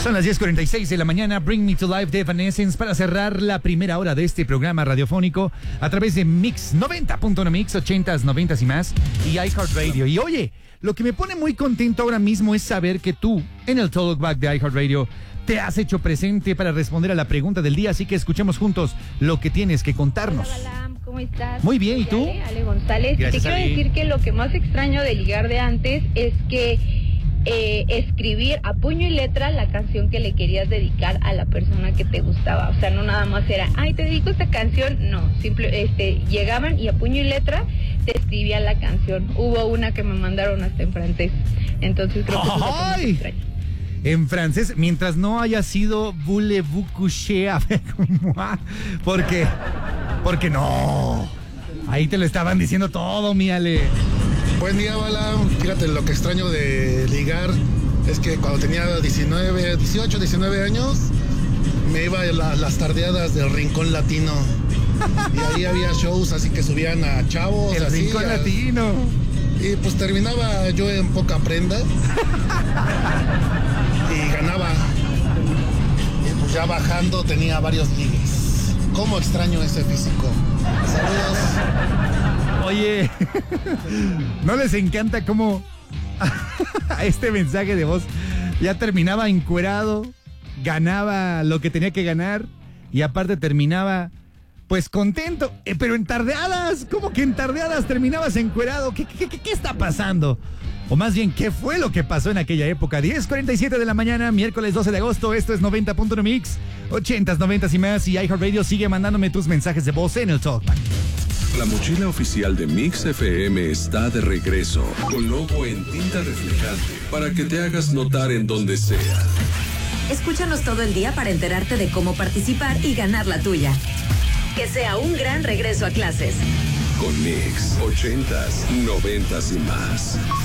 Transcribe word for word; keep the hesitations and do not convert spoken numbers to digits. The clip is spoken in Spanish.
Son las diez cuarenta y seis de la mañana. Bring Me to Life de Evanescence para cerrar la primera hora de este programa radiofónico a través de Mix noventa punto uno Mix, ochentas, noventas y más, y iHeartRadio. Y oye, lo que me pone muy contento ahora mismo es saber que tú, en el Talkback de iHeartRadio, te has hecho presente para responder a la pregunta del día, así que escuchemos juntos lo que tienes que contarnos. Hola, Balam, ¿cómo estás? Muy bien, ¿y tú? Ale, Ale González. Gracias, Te quiero Ale. decir que lo que más extraño de ligar de antes es que eh, escribir a puño y letra la canción que le querías dedicar a la persona que te gustaba. O sea, no nada más era, ay, te dedico esta canción. No, simple, este, llegaban y a puño y letra te escribían la canción. Hubo una que me mandaron hasta en francés. Entonces creo que eso es lo que más ¡Ay! extraño. En francés, mientras no haya sido voulez-vous coucher avec moi, porque, porque no, ahí te lo estaban diciendo todo, mi Ale. Buen día, Balam. Fíjate, lo que extraño de ligar es que cuando tenía diecinueve, dieciocho, diecinueve años, me iba a la- las tardeadas del Rincón Latino. Y ahí había shows, así que subían a chavos. El así, rincón a- latino. Y pues terminaba yo en poca prenda. Y ganaba. Y pues ya bajando tenía varios ligues. ¿Cómo extraño ese físico? Saludos. Oye, ¿no les encanta cómo este mensaje de voz ya terminaba encuerado, ganaba lo que tenía que ganar y aparte terminaba pues contento, eh, pero en tardeadas? ¿Cómo que en tardeadas terminabas encuerado? ¿Qué, qué, qué, qué está pasando? O más bien, ¿qué fue lo que pasó en aquella época? diez cuarenta y siete de la mañana, miércoles doce de agosto, esto es noventa punto uno Mix, ochentas, noventas y más, y iHeartRadio sigue mandándome tus mensajes de voz en el Talkback. La mochila oficial de Mix F M está de regreso, con logo en tinta reflejante, para que te hagas notar en donde sea. Escúchanos todo el día para enterarte de cómo participar y ganar la tuya. Que sea un gran regreso a clases. Con Mix, ochentas, noventas y más.